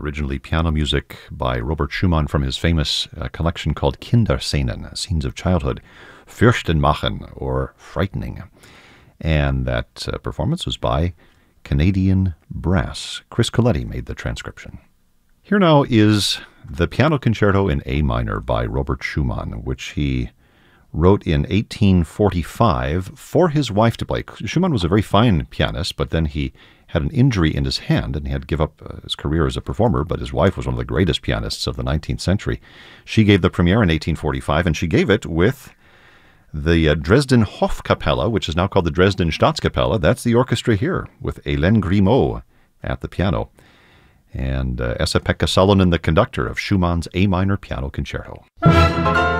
originally piano music by Robert Schumann from his famous collection called Kinderscenen, Scenes of Childhood, Fürchten machen, or Frightening. And that performance was by Canadian Brass. Chris Coletti made the transcription. Here now is the Piano Concerto in A minor by Robert Schumann, which he wrote in 1845 for his wife to play. Schumann was a very fine pianist, but then he had an injury in his hand and he had to give up his career as a performer, but his wife was one of the greatest pianists of the 19th century. She gave the premiere in 1845, and she gave it with the Dresden Hofkapelle, which is now called the Dresden Staatskapelle. That's the orchestra here, with Hélène Grimaud at the piano, and Esa-Pekka Salonen, the conductor of Schumann's A minor piano concerto.